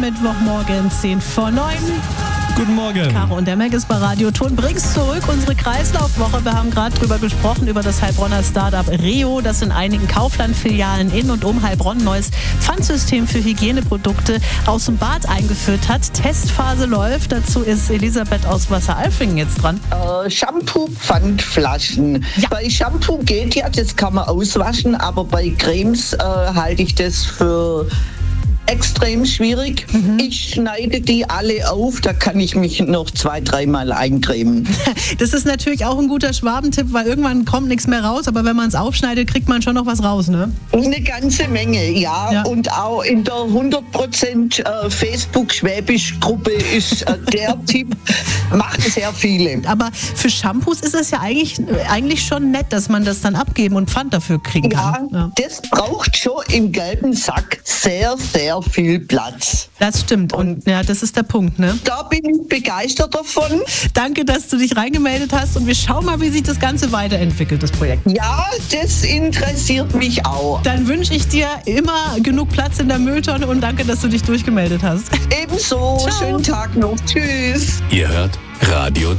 Mittwochmorgen 10 vor 9. Guten Morgen. Caro und der Meg ist bei Radio Ton. Bring's zurück, unsere Kreislaufwoche. Wir haben gerade drüber gesprochen, über das Heilbronner Startup Reo, das in einigen Kaufland-Filialen in und um Heilbronn neues Pfandsystem für Hygieneprodukte aus dem Bad eingeführt hat. Testphase läuft. Dazu ist Elisabeth aus Wasseralfingen jetzt dran. Shampoo-Pfandflaschen. Ja. Bei Shampoo geht ja, das kann man auswaschen, aber bei Cremes halte ich das für extrem schwierig. Ich schneide die alle auf, da kann ich mich noch 2-3 Mal eincremen. Das ist natürlich auch ein guter Schwabentipp, weil irgendwann kommt nichts mehr raus, aber wenn man es aufschneidet, kriegt man schon noch was raus, ne? Eine ganze Menge, ja. Und auch in der 100% Facebook-Schwäbisch-Gruppe ist der Tipp, machen sehr viele. Aber für Shampoos ist es ja eigentlich schon nett, dass man das dann abgeben und Pfand dafür kriegen kann. Ja, das braucht schon im gelben Sack sehr, sehr viel Platz. Das stimmt und ja, das ist der Punkt, ne? Da bin ich begeistert davon. Danke, dass du dich reingemeldet hast und wir schauen mal, wie sich das Ganze weiterentwickelt, das Projekt. Ja, das interessiert mich auch. Dann wünsche ich dir immer genug Platz in der Mülltonne und danke, dass du dich durchgemeldet hast. Ebenso. Ciao. Schönen Tag noch. Tschüss. Ihr hört Radio